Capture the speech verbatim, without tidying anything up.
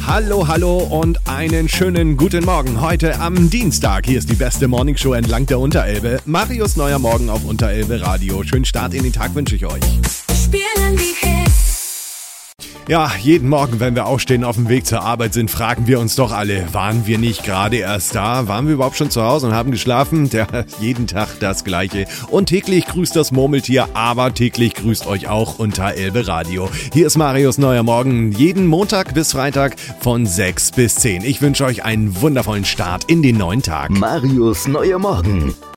Hallo, hallo und einen schönen guten Morgen. Heute am Dienstag. Hier ist die beste Morningshow entlang der Unterelbe. Marius Neuer Morgen auf Unterelbe Radio. Schönen Start in den Tag wünsche ich euch. Spielen die Hits. Ja, jeden Morgen, wenn wir aufstehen, auf dem Weg zur Arbeit sind, fragen wir uns doch alle, waren wir nicht gerade erst da? Waren wir überhaupt schon zu Hause und haben geschlafen? Ja, jeden Tag das Gleiche. Und täglich grüßt das Murmeltier, aber täglich grüßt euch auch Unterelbe Radio. Hier ist Marius Neuer Morgen, jeden Montag bis Freitag von sechs bis zehn. Ich wünsche euch einen wundervollen Start in den neuen Tag. Marius Neuer Morgen.